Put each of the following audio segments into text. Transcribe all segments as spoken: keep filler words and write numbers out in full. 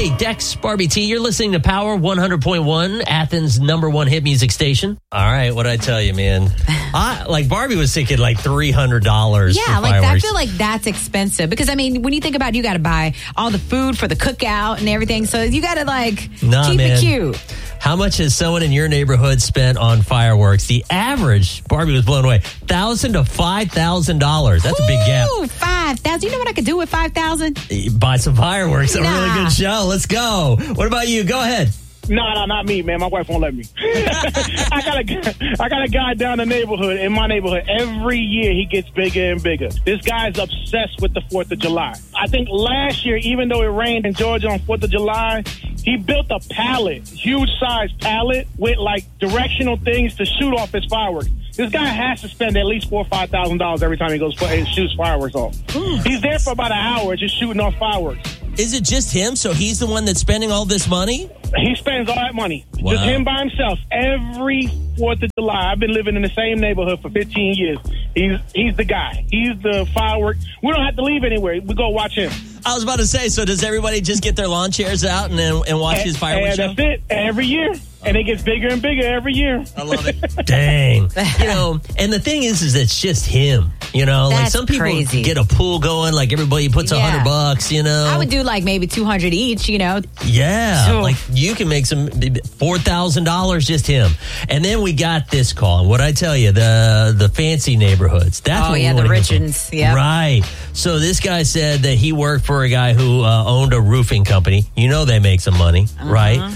Hey, Dex, Barbie T, you're listening to Power one hundred point one, Athens' number one hit music station. All right, what'd I tell you, man? I, like, Barbie was thinking like three hundred dollars Yeah, for like fireworks. I feel like that's expensive because, I mean, when you think about it, you got to buy all the food for the cookout and everything. So you got to, like, Nah, keep man. it cute. How much has someone in your neighborhood spent on fireworks? The average, Barbie was blown away, one thousand dollars to five thousand dollars. That's a big gap. Ooh, five thousand. You know what I could do with five thousand? Buy some fireworks. A Nah. really good show. Let's go. What about you? Go ahead. No, no, not me, man. My wife won't let me. I got a, I got a guy down the neighborhood, in my neighborhood. Every year he gets bigger and bigger. This guy's obsessed with the fourth of July. I think last year, even though it rained in Georgia on fourth of July, he built a pallet, huge size pallet with like directional things to shoot off his fireworks. This guy has to spend at least four or five thousand dollars every time he goes and shoots fireworks off. He's there for about an hour just shooting off fireworks. Is it just him? So he's the one that's spending all this money? He spends all that money. Wow. Just him by himself. Every fourth of July. I've been living in the same neighborhood for fifteen years. He's he's the guy. He's the firework. We don't have to leave anywhere. We go watch him. I was about to say, so does everybody just get their lawn chairs out and and, and watch and, his fireworks show? and that's it. Every year. And it gets bigger and bigger every year. I love it. Dang. You know, and the thing is, is it's just him. You know, like That's some people crazy. get a pool going, like everybody puts a Yeah. hundred bucks, you know. I would do like maybe two hundred each, you know. Yeah, Sure. like you can make some four thousand dollars just him. And then we got this call. And what I tell you, the the fancy neighborhoods. That's Oh, what yeah, we the wanna go rich for. ones, yep. Right. So this guy said that he worked for a guy who uh, owned a roofing company. You know they make some money, Uh-huh. right?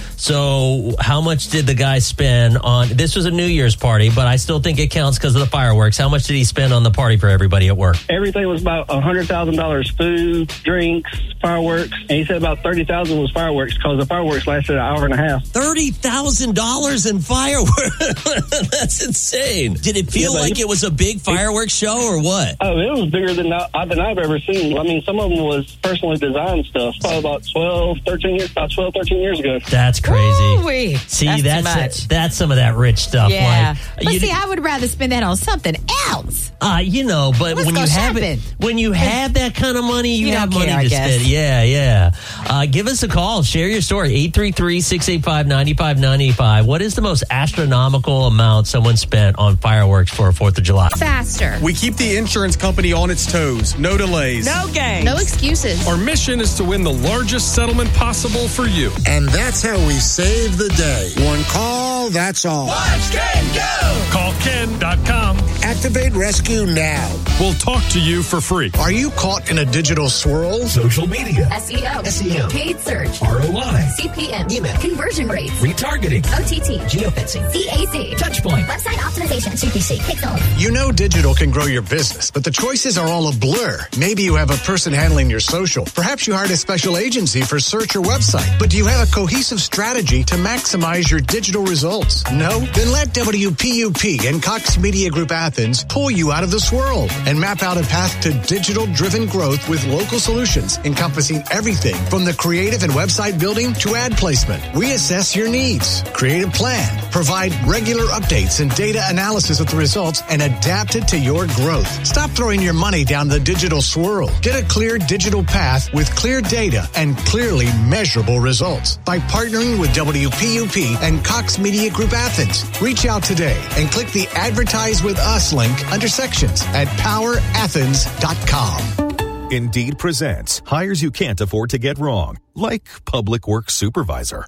So how much did the guy spend on, this was a New Year's party, but I still think it counts because of the fireworks. How much did he spend on the party for everybody at work? Everything was about one hundred thousand dollars, food, drinks, fireworks. And he said about thirty thousand dollars was fireworks because the fireworks lasted an hour and a half. thirty thousand dollars in fireworks. That's insane. Did it feel Yeah, but like he- it was a big fireworks show or what? Oh, it was bigger than, I, than I've ever seen. I mean, some of them was personally designed stuff. Probably about twelve, thirteen years, about twelve, thirteen years ago. That's crazy. Ooh-wee. See, That's too that's much. that's some of that rich stuff. Yeah. Like, But you, see, I would rather spend that on something else. uh, you know, but Let's when go you have it, shopping. when you have that kind of money, you, You have don't money care, I to guess. spend. Yeah, yeah. Uh, give us a call. Share your story. eight three three, six eight five, nine five nine five. What is the most astronomical amount someone spent on fireworks for fourth of July? Faster. We keep the insurance company on its toes. No delays. No games. No excuses. Our mission is to win the largest settlement possible for you. And that's how we save the day. One call, that's all. Watch Ken go! Call Ken dot com. Activate Rescue now. We'll talk to you for free. Are you caught in a digital swirl? Social media, S E O, S E O, paid search, R O I, C P M, email, conversion rates, retargeting, O T T, geofencing, C A C, touchpoint, website optimization, C P C, pixel. You know digital can grow your business, but the choices are all a blur. Maybe you have a person handling your social. Perhaps you hired a special agency for search or website. But do you have a cohesive strategy to maximize your digital results? No? Then let W P U P and Cox Media Group Athens pull you out of the swirl and map out a path to digital-driven growth with local solutions encompassing everything from the creative and website building to ad placement. We assess your needs, create a plan, provide regular updates and data analysis of the results, and adapt it to your growth. Stop throwing your money down the digital swirl. Get a clear digital path with clear data and clearly measurable results by partnering with W P U P and Cox Media Group Athens. Reach out today and click the Advertise with Us link under sections at power athens dot com. Indeed presents hires you can't afford to get wrong, like public works supervisor.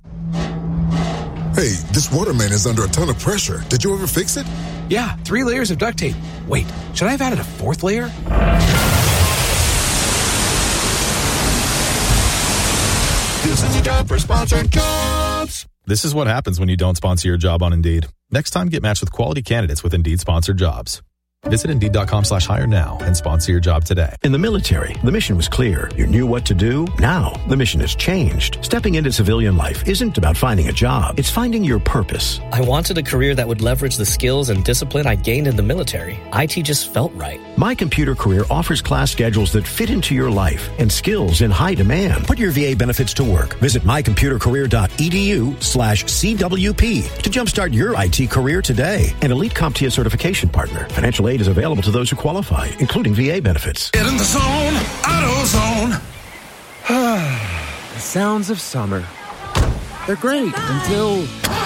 Hey, this waterman is under a ton of pressure. Did you ever fix it? Yeah, three layers of duct tape. Wait, should I have added a fourth layer? This is a job for sponsored jobs. This is what happens when you don't sponsor your job on Indeed. Next time, get matched with quality candidates with Indeed sponsored jobs. Visit Indeed.com slash hire now and sponsor your job today. In the military, the mission was clear. You knew what to do. Now, the mission has changed. Stepping into civilian life isn't about finding a job. It's finding your purpose. I wanted a career that would leverage the skills and discipline I gained in the military. I T just felt right. My Computer Career offers class schedules that fit into your life and skills in high demand. Put your V A benefits to work. Visit mycomputercareer.edu slash CWP to jumpstart your I T career today. An Elite CompTIA certification partner. Financial aid is available to those who qualify, including V A benefits. Get in the zone, auto zone. The sounds of summer. They're great until...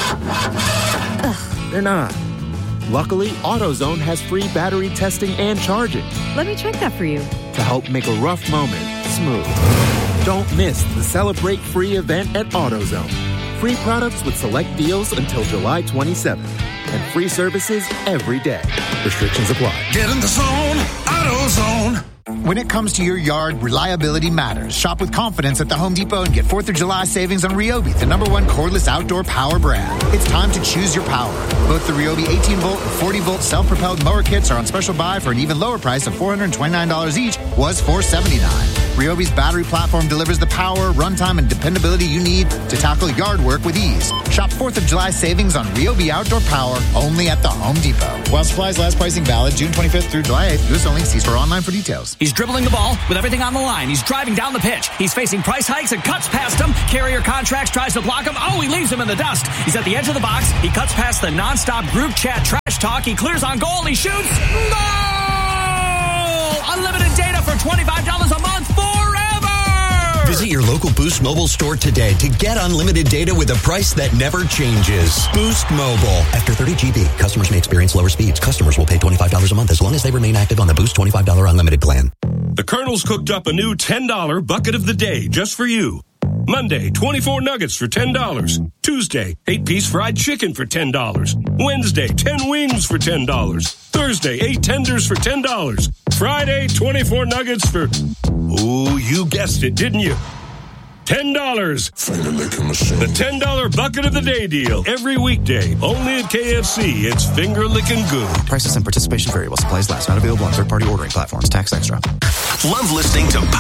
Ugh, they're not. Luckily, AutoZone has free battery testing and charging. Let me check that for you. To help make a rough moment smooth. Don't miss the Celebrate Free event at AutoZone. Free products with select deals until July twenty-seventh. And free services every day. Restrictions apply. Get in the zone, AutoZone. When it comes to your yard, reliability matters. Shop with confidence at the Home Depot and get fourth of July savings on Ryobi, the number one cordless outdoor power brand. It's time to choose your power. Both the Ryobi eighteen volt and forty volt self-propelled mower kits are on special buy for an even lower price of four hundred twenty-nine dollars each, was four hundred seventy-nine dollars. Ryobi's battery platform delivers the power, runtime, and dependability you need to tackle yard work with ease. Shop fourth of July savings on Ryobi outdoor power only at the Home Depot. While supplies last, pricing valid June twenty-fifth through July eighth. U S only. See store online for details. He's dribbling the ball with everything on the line. He's driving down the pitch. He's facing price hikes and cuts past him. Carrier Contracts tries to block him. Oh, he leaves him in the dust. He's at the edge of the box. He cuts past the nonstop group chat trash talk. He clears on goal. He shoots. Goal! Unlimited data for twenty-five dollars a month forever. Visit your local Boost Mobile store today to get unlimited data with a price that never changes. Boost Mobile. After thirty gigabytes, customers may experience lower speeds. Customers will pay twenty-five dollars a month as long as they remain active on the Boost twenty-five dollars unlimited plan. The Colonel's cooked up a new ten dollars bucket of the day just for you. Monday, twenty-four nuggets for ten dollars. Tuesday, eight-piece fried chicken for ten dollars. Wednesday, ten wings for ten dollars. Thursday, eight tenders for ten dollars. Friday, twenty-four nuggets for... Ooh, you guessed it, didn't you? ten dollars. The ten dollars bucket of the day deal. Every weekday. Only at K F C. It's finger licking good. Prices and participation vary while supplies last. Not available on third-party ordering platforms. Tax extra. Love listening to